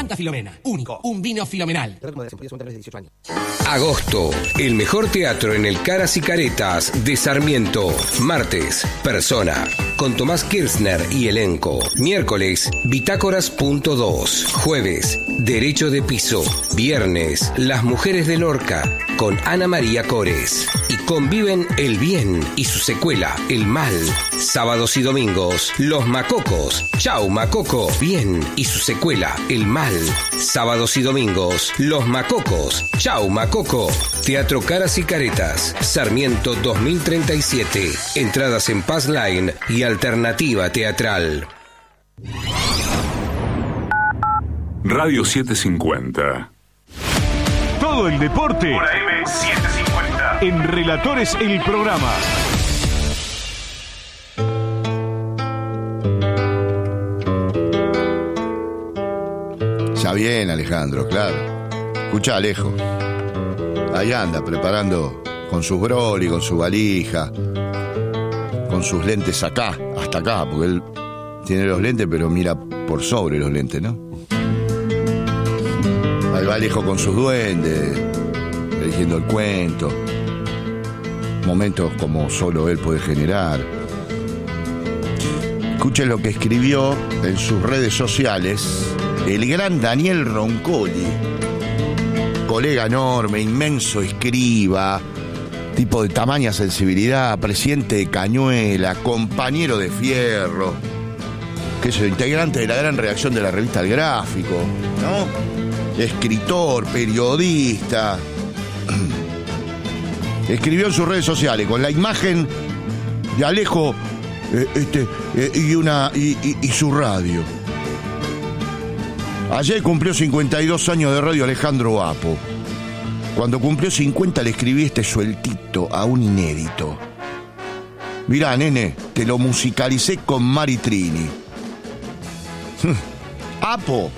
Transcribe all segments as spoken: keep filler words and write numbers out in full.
Punta Filomena. Único. Un vino Filomenal. Agosto. El mejor teatro en el Caras y Caretas de Sarmiento. Martes, Persona. Con Tomás Kirchner y elenco. Miércoles, Bitácoras punto dos. Jueves, Derecho de Piso. Viernes, Las Mujeres de Lorca. Con Ana María Cores. Y conviven el bien y su secuela, el mal. Sábados y domingos, Los Macocos. Chau Macoco. Bien y su secuela, el mal. Sábados y domingos, Los Macocos. Chau Macoco. Teatro Caras y Caretas. Sarmiento dos mil treinta y siete. Entradas en Pass Line y Alternativa Teatral. Radio setecientos cincuenta. Todo el deporte Por A M setecientos cincuenta. en Relatores el Programa. Ya viene Alejandro, claro. Escucha, Alejo. Ahí anda, preparando con sus broli, con su valija, con sus lentes acá, hasta acá, porque él tiene los lentes, pero mira por sobre los lentes, ¿no? Ahí va Alejo con sus duendes, eligiendo el cuento. Momentos como solo él puede generar. Escuchen lo que escribió en sus redes sociales el gran Daniel Roncoli, colega enorme, inmenso escriba, tipo de tamaña sensibilidad, presidente de Cañuela, compañero de Fierro, que es el integrante de la gran redacción de la revista El Gráfico, ¿no? Escritor, periodista. Escribió en sus redes sociales con la imagen de Alejo eh, este, eh, y, una, y, y, y su radio. Ayer cumplió cincuenta y dos años de radio Alejandro Apo. Cuando cumplió cincuenta le escribí este sueltito a un inédito. Mirá, nene, te lo musicalicé con Mari Trini. Apo.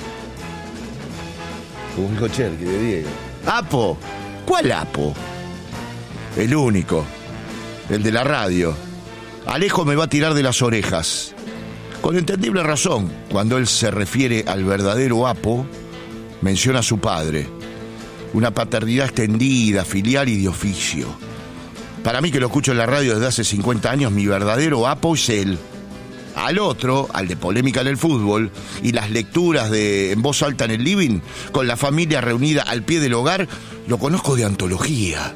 Un cocherqui de Diego. Apo. ¿Cuál Apo? El único. El de la radio. Alejo me va a tirar de las orejas. Con entendible razón, cuando él se refiere al verdadero Apo, menciona a su padre. Una paternidad extendida, filial y de oficio. Para mí, que lo escucho en la radio desde hace cincuenta años, mi verdadero Apo es él. Al otro, al de polémica en el fútbol, y las lecturas de en voz alta en el living, con la familia reunida al pie del hogar, lo conozco de antología.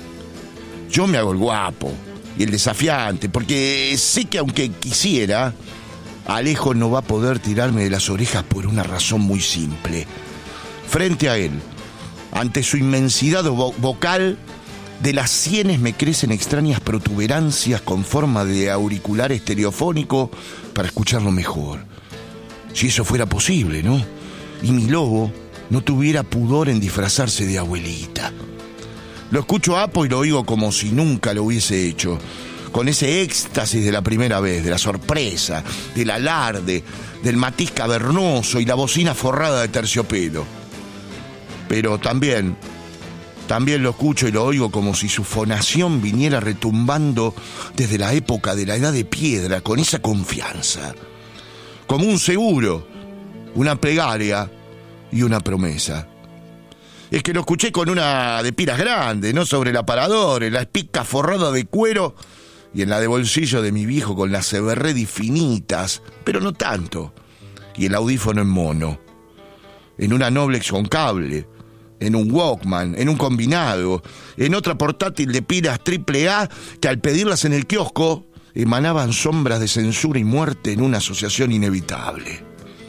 Yo me hago el guapo y el desafiante, porque sé que aunque quisiera, Alejo no va a poder tirarme de las orejas por una razón muy simple. Frente a él, ante su inmensidad vo- vocal, de las sienes me crecen extrañas protuberancias con forma de auricular estereofónico para escucharlo mejor. Si eso fuera posible, ¿no? Y mi lobo no tuviera pudor en disfrazarse de abuelita. Lo escucho a Apo y lo oigo como si nunca lo hubiese hecho, con ese éxtasis de la primera vez, de la sorpresa, del alarde, del matiz cavernoso y la bocina forrada de terciopelo. Pero también, también lo escucho y lo oigo como si su fonación viniera retumbando desde la época de la Edad de Piedra, con esa confianza, como un seguro, una plegaria y una promesa. Es que lo escuché con una de piras grande, no sobre el aparador, en la espica forrada de cuero y en la de bolsillo de mi viejo con las Everready finitas, pero no tanto, y el audífono en mono, en una Noblex con cable, en un Walkman, en un combinado, en otra portátil de pilas triple A que al pedirlas en el kiosco emanaban sombras de censura y muerte en una asociación inevitable.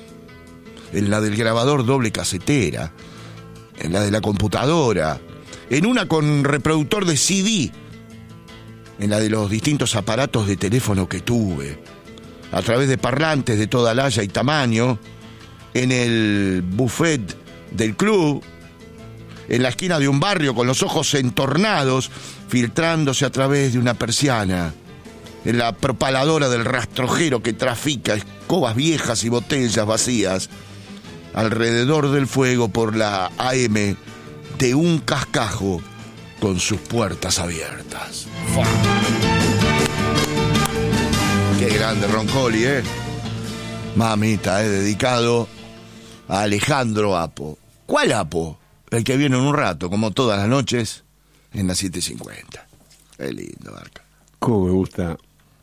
En la del grabador doble casetera, en la de la computadora, en una con reproductor de C D, en la de los distintos aparatos de teléfono que tuve, a través de parlantes de toda laya y tamaño, en el buffet del club, en la esquina de un barrio con los ojos entornados, filtrándose a través de una persiana, en la propaladora del rastrojero que trafica escobas viejas y botellas vacías, alrededor del fuego por la A M de un cascajo con sus puertas abiertas. ¡Fua! Qué grande Roncoli, ¿eh? Mamita, he dedicado a Alejandro Apo. ¿Cuál Apo? El que viene en un rato, como todas las noches, en las siete cincuenta. Qué lindo, Barca. Cómo me gusta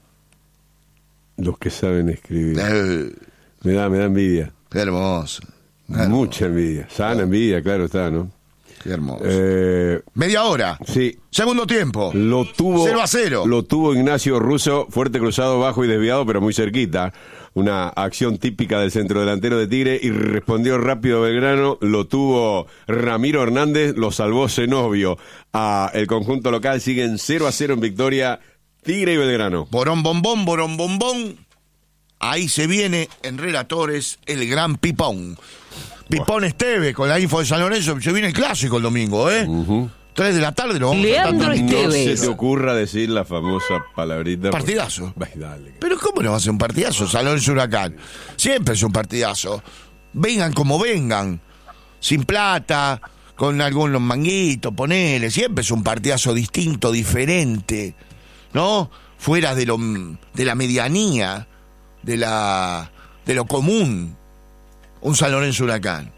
los que saben escribir. Eh, Me da, me da envidia. qué hermoso. Qué hermoso. Mucha envidia. Sana envidia, claro está, ¿no? Qué hermoso. Eh, Media hora. sí. Segundo tiempo. Lo tuvo. cero a cero. Lo tuvo Ignacio Russo, fuerte cruzado, bajo y desviado, pero muy cerquita. Una acción típica del centrodelantero de Tigre y respondió rápido Belgrano. Lo tuvo Ramiro Hernández, lo salvó Zenobio. A el conjunto local siguen cero a cero en victoria Tigre y Belgrano. Borón bombón, borón bombón. Ahí se viene en Relatores el gran Pipón. Pipón Esteve con la info de San Lorenzo. Se viene el clásico el domingo, ¿eh? Uh-huh. Tres de la tarde lo vamos Leandro a estar No Esteves. se te ocurra decir la famosa palabrita. Partidazo. Ay, dale. Pero ¿cómo no va a ser un partidazo? San Lorenzo Huracán. Siempre es un partidazo. Vengan como vengan. Sin plata, con algunos manguitos, ponele. Siempre es un partidazo distinto, diferente. ¿No? Fuera de lo de la medianía, de la de lo común. Un San Lorenzo Huracán.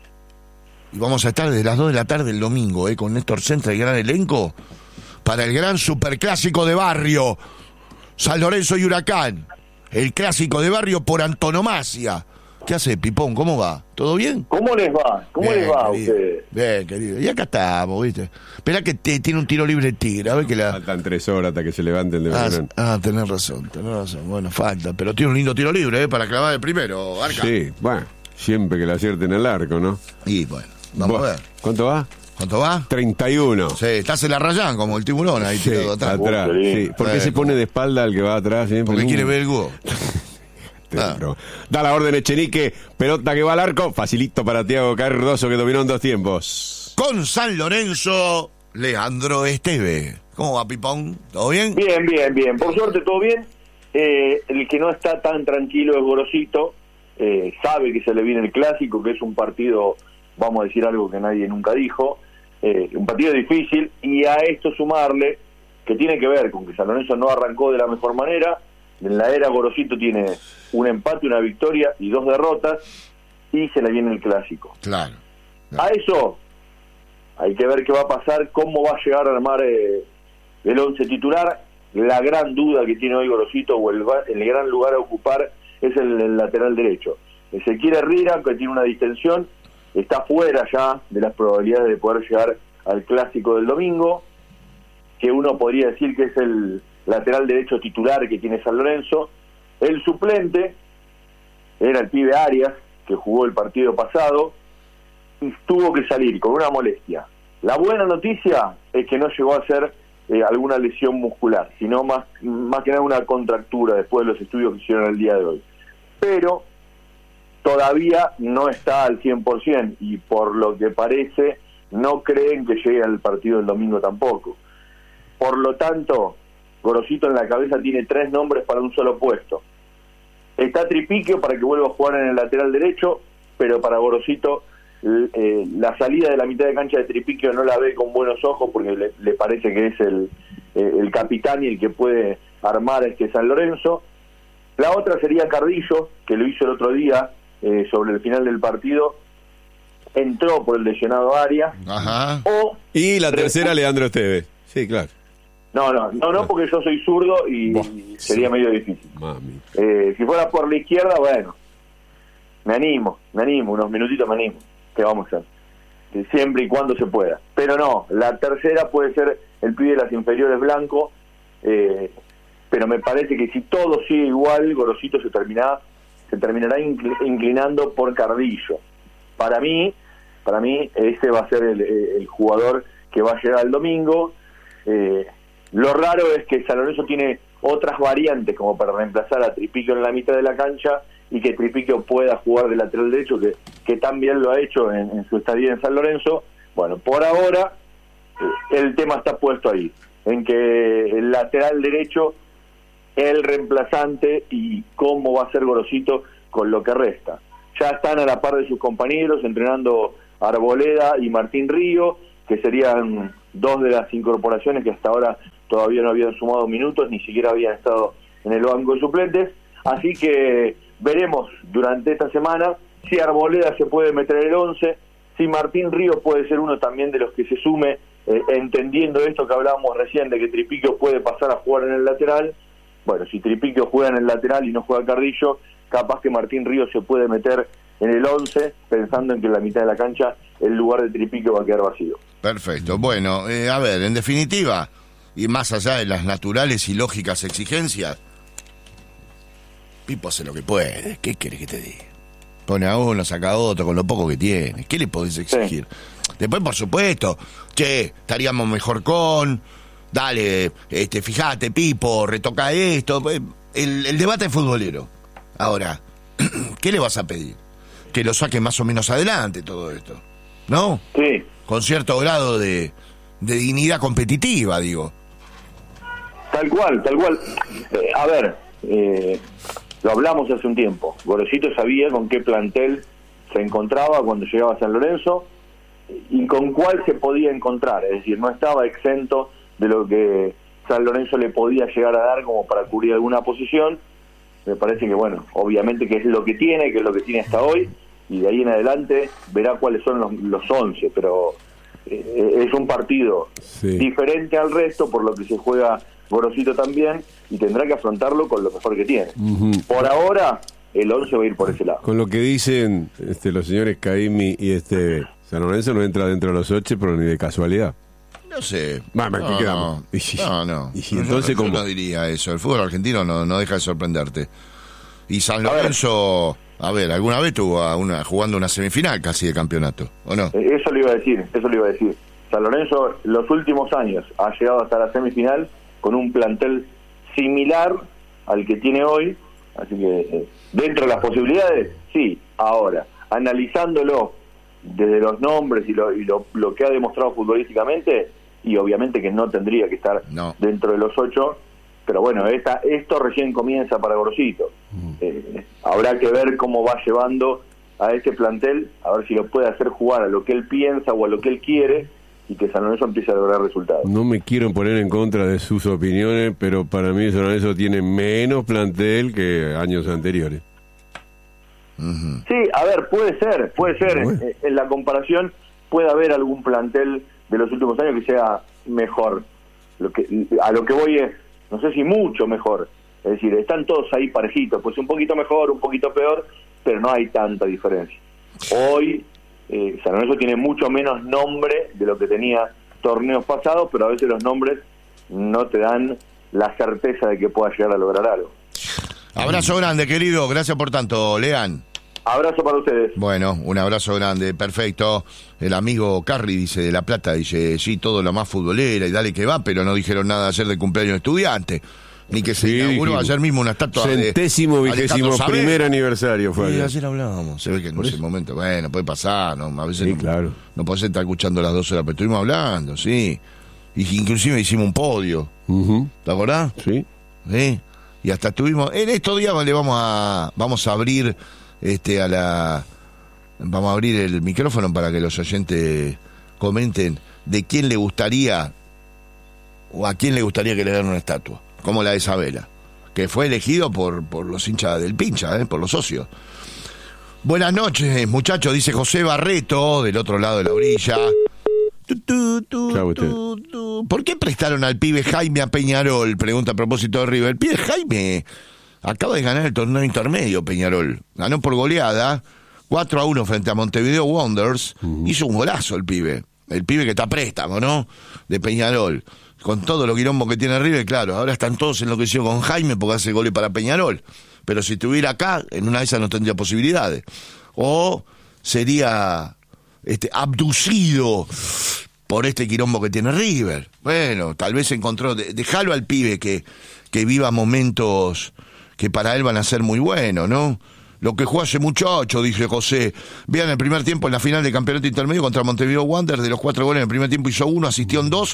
Y vamos a estar desde las dos de la tarde el domingo, ¿eh? Con Néstor Centra y gran elenco para el gran superclásico de barrio. San Lorenzo y Huracán. El clásico de barrio por antonomasia. ¿Qué hace, Pipón? ¿Cómo va? ¿Todo bien? ¿Cómo les va? ¿Cómo Bien, les va a querido. ustedes? Bien, querido. Y acá estamos, ¿viste? Esperá que te, tiene un tiro libre el Tigre. A ver que la... Faltan tres horas hasta que se levanten de Ah, Belgrano. ah, tenés razón, tenés razón. Bueno, falta. Pero tiene un lindo tiro libre, ¿eh? Para clavar el primero, Arca. Sí, bueno, siempre que le acierten el arco, ¿no? Y bueno, vamos Bueno, a ver. ¿Cuánto va? ¿Cuánto va? treinta y uno. Sí, estás en la rayán como el tiburón ahí Sí, tirado atrás. atrás. Oh, qué lindo. Sí. ¿Por qué Eh, se pone de espalda al que va atrás siempre? Porque Uh, quiere ver el gol. Ah. pero- Da la orden Echenique, pelota que va al arco, facilito para Tiago Cardoso que dominó en dos tiempos. Con San Lorenzo, Leandro Esteve. ¿Cómo va, Pipón? ¿Todo bien? Bien, bien, bien. Por suerte, todo bien. Eh, el que no está tan tranquilo es Gorosito. Eh, sabe que se le viene el clásico, que es un partido, vamos a decir algo que nadie nunca dijo, eh, un partido difícil, y a esto sumarle que tiene que ver con que San Lorenzo no arrancó de la mejor manera. En la era Gorosito tiene un empate, una victoria y dos derrotas, y se le viene el clásico. Claro. A eso hay que ver qué va a pasar, cómo va a llegar a armar eh, el once titular. La gran duda que tiene hoy Gorosito, o el, el gran lugar a ocupar, es el, el lateral derecho. Ezequiel Herrera, que tiene una distensión, está fuera ya de las probabilidades de poder llegar al clásico del domingo, que uno podría decir que es el lateral derecho titular que tiene San Lorenzo. El suplente era el pibe Arias, que jugó el partido pasado, y tuvo que salir con una molestia. La buena noticia es que no llegó a ser eh, alguna lesión muscular, sino más, más que nada una contractura después de los estudios que hicieron el día de hoy. Pero todavía no está al cien por ciento, y por lo que parece no creen que llegue al partido del domingo tampoco. Por lo tanto, Gorosito en la cabeza tiene tres nombres para un solo puesto. Está Tripiquio para que vuelva a jugar en el lateral derecho, pero para Gorosito eh, la salida de la mitad de cancha de Tripiquio no la ve con buenos ojos, porque le, le parece que es el, eh, el capitán y el que puede armar este San Lorenzo. La otra sería Cardillo, que lo hizo el otro día eh, sobre el final del partido, entró por el lesionado Arias. Ajá. O Y la tercera, Leandro Esteves. Sí, claro. no, no, no, no, porque yo soy zurdo y Buah, sería sí. medio difícil. Mami. Eh, si fuera por la izquierda, bueno, me animo, me animo, unos minutitos me animo. ¿Qué vamos a hacer? Eh, Siempre y cuando se pueda. Pero no, la tercera puede ser el pibe de las inferiores blanco, eh, pero me parece que si todo sigue igual, Gorosito se termina, se terminará incl- inclinando por Cardillo. Para mí, para mí ese va a ser el, el jugador que va a llegar el domingo. Eh, lo raro es que San Lorenzo tiene otras variantes como para reemplazar a Tripiquio en la mitad de la cancha y que Tripiquio pueda jugar de lateral derecho, que, que también lo ha hecho en, en su estadía en San Lorenzo. Bueno, por ahora eh, el tema está puesto ahí, en que el lateral derecho, el reemplazante y cómo va a ser Gorosito con lo que resta. Ya están a la par de sus compañeros entrenando Arboleda y Martín Río, que serían dos de las incorporaciones que hasta ahora todavía no habían sumado minutos, ni siquiera habían estado en el banco de suplentes. Así que veremos durante esta semana si Arboleda se puede meter en el once, si Martín Ríos puede ser uno también de los que se sume, eh, entendiendo esto que hablábamos recién, de que Tripiquio puede pasar a jugar en el lateral. Bueno, si Tripiquio juega en el lateral y no juega Cardillo, capaz que Martín Ríos se puede meter en el once, pensando en que en la mitad de la cancha el lugar de Tripiquio va a quedar vacío. Perfecto. Bueno, eh, a ver, en definitiva, y más allá de las naturales y lógicas exigencias, Pipo hace lo que puede. ¿Qué querés que te diga? Pone a uno, saca a otro con lo poco que tiene. ¿Qué le podés exigir? Sí. Después, por supuesto, che, estaríamos mejor con... Dale, este, fíjate, Pipo, retoca esto. El, el debate es futbolero. Ahora, ¿qué le vas a pedir? Que lo saque más o menos adelante todo esto, ¿no? Sí. Con cierto grado de, de dignidad competitiva, digo. Tal cual, tal cual. Eh, a ver, eh, lo hablamos hace un tiempo. Gorosito sabía con qué plantel se encontraba cuando llegaba a San Lorenzo y con cuál se podía encontrar. Es decir, no estaba exento de lo que San Lorenzo le podía llegar a dar como para cubrir alguna posición. Me parece que, bueno, obviamente que es lo que tiene, que es lo que tiene hasta hoy, y de ahí en adelante verá cuáles son los, los once, pero eh, es un partido sí. diferente al resto, por lo que se juega Gorosito también, y tendrá que afrontarlo con lo mejor que tiene. Uh-huh. Por ahora, el once va a ir por ese lado. Con lo que dicen este, los señores Caimi y este San Lorenzo no entra dentro de los ocho, pero ni de casualidad. No sé. Mamá, no, ¿qué quedamos? no, no. ¿Y entonces yo, cómo? yo no diría eso. El fútbol argentino no, no deja de sorprenderte. Y San Lorenzo, a ver, alguna vez estuvo a una, jugando una semifinal casi de campeonato, ¿o no? Eso le iba a decir, eso le iba a decir. San Lorenzo, los últimos años, ha llegado hasta la semifinal con un plantel similar al que tiene hoy. Así que, eh, dentro de las posibilidades, sí. Ahora, analizándolo desde los nombres y lo, y lo, lo que ha demostrado futbolísticamente, y obviamente que no tendría que estar no. dentro de los ocho, pero bueno, esta, esto recién comienza para Gorosito. Mm. Eh, habrá que ver cómo va llevando a este plantel, a ver si lo puede hacer jugar a lo que él piensa o a lo que él quiere, y que San Lorenzo empiece a lograr resultados. No me quiero poner en contra de sus opiniones, pero para mí San Lorenzo tiene menos plantel que años anteriores. Uh-huh. Sí, a ver, puede ser, puede ser. Bueno. En, en la comparación puede haber algún plantel de los últimos años que sea mejor. Lo que a lo que voy es, no sé si mucho mejor. Es decir, están todos ahí parejitos, pues un poquito mejor, un poquito peor, pero no hay tanta diferencia. Hoy eh, San Lorenzo tiene mucho menos nombre de lo que tenía torneos pasados, pero a veces los nombres no te dan la certeza de que pueda llegar a lograr algo. Abrazo grande, querido. Gracias por tanto, Lean. Abrazo para ustedes. Bueno, un abrazo grande, perfecto. El amigo Carri dice de La Plata, dice, sí, todo lo más futbolera y dale que va, pero no dijeron nada ayer del cumpleaños de estudiante. Ni que se sí, inauguró ayer mismo una estatua centésimo, de... Centésimo, vigésimo primer aniversario fue. Sí, ayer. ayer hablábamos. Se ve que en ese momento, bueno, puede pasar, ¿no? A veces sí, no, claro. no podés estar escuchando las dos horas, pero estuvimos hablando, sí. Y inclusive hicimos un podio. Uh-huh. ¿Te acordás? Sí. Sí. Y hasta estuvimos... En estos días le vamos a vamos a abrir este a la... Vamos a abrir el micrófono para que los oyentes comenten de quién le gustaría o a quién le gustaría que le den una estatua, como la de Isabela, que fue elegido por, por los hinchas del Pincha, ¿eh? Por los socios. Buenas noches, muchachos, dice José Barreto, del otro lado de la orilla. Tu, tu, tu, Chau, tu, tu. ¿Por qué prestaron al pibe Jaime a Peñarol? Pregunta a propósito de River. El pibe Jaime acaba de ganar el torneo intermedio, Peñarol. Ganó por goleada, cuatro a uno frente a Montevideo Wanderers. Uh-huh. Hizo un golazo el pibe. El pibe que está a préstamo, ¿no? De Peñarol. Con todo lo quilombo que tiene River, claro. Ahora están todos enloquecidos con Jaime porque hace goles para Peñarol. Pero si estuviera acá, en una de esas no tendría posibilidades. O sería este abducido por este quilombo que tiene River. Bueno, tal vez encontró... Dejalo al pibe que, que viva momentos que para él van a ser muy buenos, ¿no? Lo que jugó hace muchacho, dice José. Vean el primer tiempo en la final del campeonato intermedio contra Montevideo Wanderers. De los cuatro goles en el primer tiempo hizo uno, asistió en dos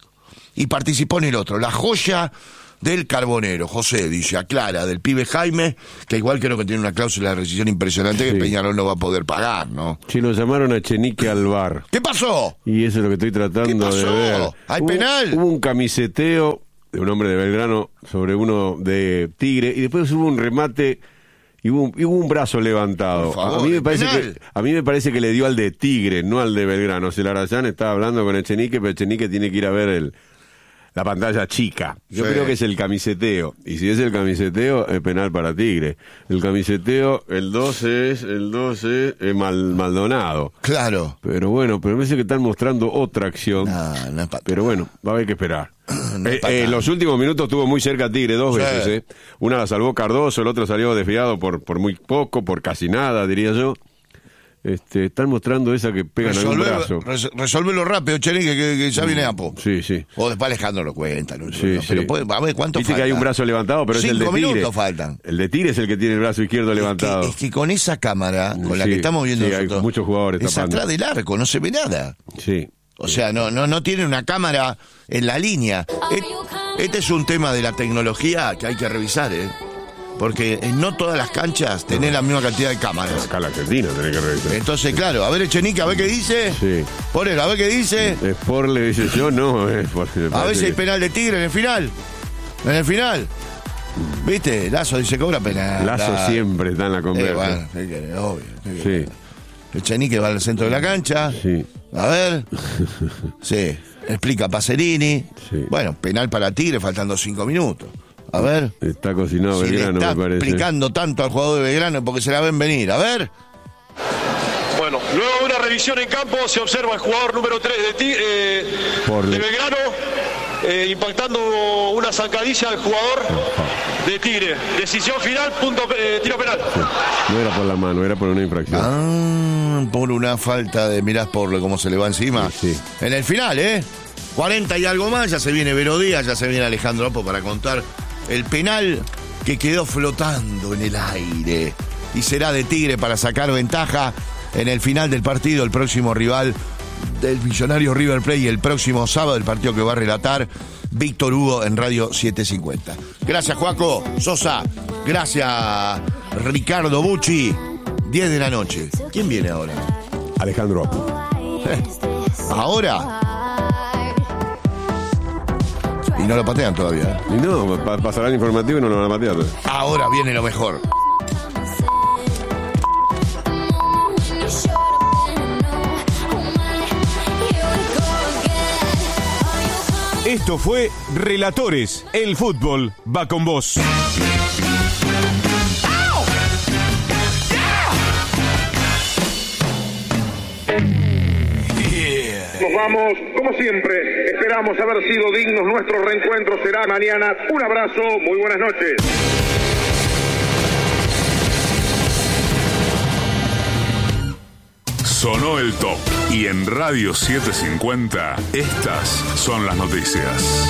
y participó en el otro. La joya del Carbonero. José dice, aclara, del pibe Jaime, que igual creo que tiene una cláusula de rescisión impresionante, sí, que Peñarol no va a poder pagar, ¿no? Sí, lo llamaron a Chenique al V A R. ¿Qué pasó? Y eso es lo que estoy tratando de ver. ¿Hay hubo, penal? Hubo un camiseteo de un hombre de Belgrano sobre uno de Tigre, y después hubo un remate y hubo, un, y hubo un brazo levantado. Por favor, a, mí me parece penal. que, a mí me parece que le dio al de Tigre, no al de Belgrano. Si el Arayán estaba hablando con Echenique, pero Echenique tiene que ir a ver el, la pantalla chica. Yo Sí. creo que es el camiseteo. Y si es el camiseteo, es penal para Tigre. El camiseteo, el doce es, el doce es Mal, Maldonado. Claro. Pero bueno, pero me parece que están mostrando otra acción. No, no es pa- Pero bueno, va a haber que esperar. No es Eh, pa' eh, tanto. los últimos minutos estuvo muy cerca Tigre dos Sí. veces. Eh. Una la salvó Cardoso, el otro salió desviado por, por muy poco, por casi nada, diría yo. Este, están mostrando esa que pegan algún brazo. Resolve, res- resolvelo rápido, Chenique, que, que ya viene Apo. Sí, sí. O después Alejandro lo cuenta. No, Sí, no, pero sí. puede- a ver, ¿cuánto Viste falta? que hay un brazo levantado, pero es el de Cinco Tigre. minutos faltan. El de Tigre es el que tiene el brazo izquierdo levantado. Es que, es que con esa cámara, con la Sí, que estamos viendo sí, hay nosotros, muchos jugadores es tapando. atrás del arco, no se ve nada. Sí. O sea, no, no, no tiene una cámara en la línea. Et- Este es un tema de la tecnología que hay que revisar, ¿eh? Porque en no todas las canchas tenés la misma cantidad de cámaras. Acá la Argentina tenés que revisar. Entonces, claro, a ver Echenique, a ver qué dice. Sí. Ponelo, a ver qué dice. Sport le dice yo, no. Eh, porque me A ver parece si hay que- penal de Tigre en el final. En el final. ¿Viste? Lazo dice cobra penal. Lazo Claro. siempre está en la Eh, conversa. bueno, ¿qué querés? Obvio. ¿qué Sí. querés? Echenique va al centro de la cancha. Sí. A ver. Sí. Explica Pacerini. Sí. Bueno, penal para Tigre, faltando cinco minutos. A ver. Está cocinado Si le Belgrano, está me parece. explicando tanto al jugador de Belgrano porque se la ven venir. A ver. Bueno, luego de una revisión en campo se observa el jugador número tres de, Ti- eh, Por- de Belgrano eh, impactando una zancadilla al jugador de Tigre. Decisión final, punto, eh, tiro penal. No era por la mano, era por una infracción. Ah, por una falta de. Mirás por cómo se le va encima. Sí, sí. En el final, ¿eh? cuarenta y algo más, ya se viene Vero Díaz, ya se viene Alejandro Apo para contar el penal que quedó flotando en el aire. Y será de Tigre para sacar ventaja en el final del partido, el próximo rival del millonario River Plate, el próximo sábado, el partido que va a relatar Víctor Hugo en Radio setecientos cincuenta. Gracias, Joaco Sosa. Gracias, Ricardo Bucci. diez de la noche. ¿Quién viene ahora? Alejandro Apo. Eh, ¿Ahora? Y no lo patean todavía. ¿eh? Y no, pa- pasará el informativo y no lo van a patear. Ahora viene lo mejor. Esto fue Relatores. El fútbol va con vos. Nos vamos, como siempre, esperamos haber sido dignos. Nuestro reencuentro será mañana. Un abrazo, muy buenas noches. Sonó el top. Y en Radio setecientos cincuenta, estas son las noticias.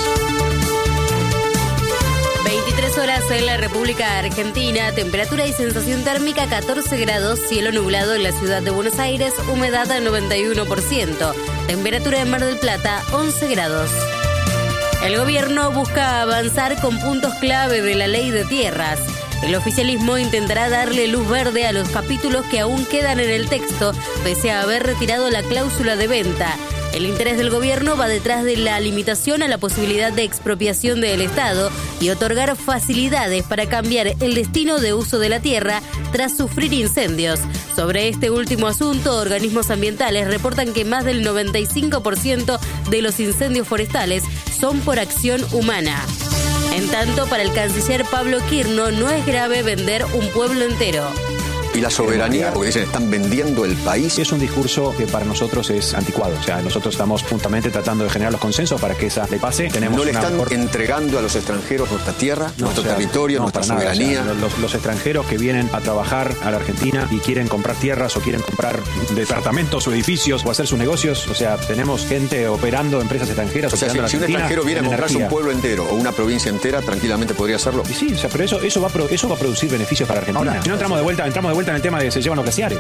veintitrés horas en la República Argentina, temperatura y sensación térmica catorce grados, cielo nublado en la ciudad de Buenos Aires, humedad al noventa y uno por ciento, temperatura en Mar del Plata once grados. El gobierno busca avanzar con puntos clave de la ley de tierras. El oficialismo intentará darle luz verde a los capítulos que aún quedan en el texto, pese a haber retirado la cláusula de venta. El interés del gobierno va detrás de la limitación a la posibilidad de expropiación del Estado y otorgar facilidades para cambiar el destino de uso de la tierra tras sufrir incendios. Sobre este último asunto, organismos ambientales reportan que más del noventa y cinco por ciento de los incendios forestales son por acción humana. En tanto, para el canciller Pablo Quirno no es grave vender un pueblo entero. Y la soberanía, porque dicen, están vendiendo el país. Es un discurso que para nosotros es anticuado. O sea, nosotros estamos juntamente tratando de generar los consensos para que esa le pase. Tenemos no le una están mejor... entregando a los extranjeros nuestra tierra, No, nuestro o sea, territorio, no, nuestra para nada. soberanía. O sea, los, los extranjeros que vienen a trabajar a la Argentina y quieren comprar tierras o quieren comprar departamentos o edificios o hacer sus negocios. O sea, tenemos gente operando, empresas extranjeras. O sea, si, operando en si un Argentina, extranjero viene a en comprarse un energía. pueblo entero o una provincia entera, tranquilamente podría hacerlo. Y sí, o sea, pero eso, eso, va a pro- eso va a producir beneficios para Argentina. Ahora, si no entramos de vuelta, entramos de vuelta en el tema de se llevan los glaciares.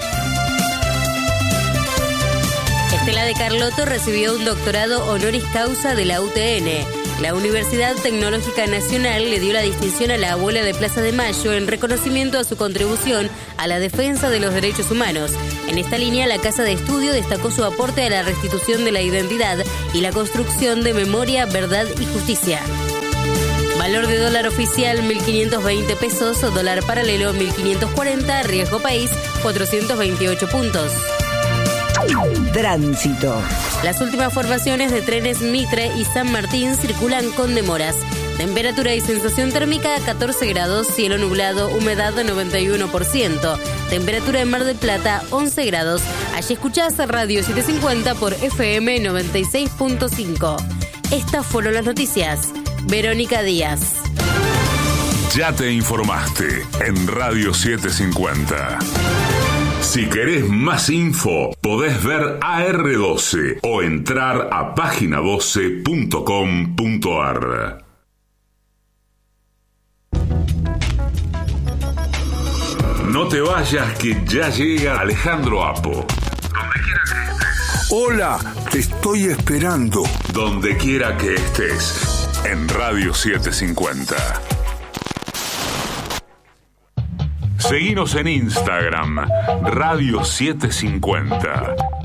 Estela de Carlotto recibió un doctorado honoris causa de la U T N. La Universidad Tecnológica Nacional le dio la distinción a la abuela de Plaza de Mayo en reconocimiento a su contribución a la defensa de los derechos humanos. En esta línea, la Casa de Estudio destacó su aporte a la restitución de la identidad y la construcción de memoria, verdad y justicia. Valor de dólar oficial mil quinientos veinte pesos, dólar paralelo mil quinientos cuarenta, riesgo país cuatrocientos veintiocho puntos. Tránsito. Las últimas formaciones de trenes Mitre y San Martín circulan con demoras. Temperatura y sensación térmica catorce grados, cielo nublado, humedad noventa y uno por ciento. Temperatura en Mar del Plata once grados. Allí escuchás Radio setecientos cincuenta por F M noventa y seis punto cinco. Estas fueron las noticias. Verónica Díaz. Ya te informaste en Radio setecientos cincuenta. Si querés más info, podés ver A R doce o entrar a página doce punto com punto a r. No te vayas, que ya llega Alejandro Apo. Hola, te estoy esperando. Donde quiera que estés, en Radio setecientos cincuenta. Seguinos en Instagram, Radio setecientos cincuenta.